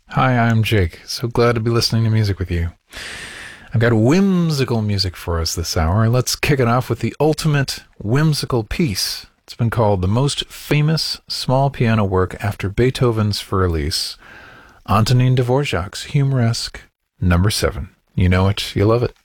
Hi, I'm Jake. So glad to be listening to music with you. I've got whimsical music for us this hour. Let's kick it off with the ultimate whimsical piece. It's been called the most famous small piano work after Beethoven's Fur Elise, Antonin Dvorak's humoresque Number 7. You know it, you love it.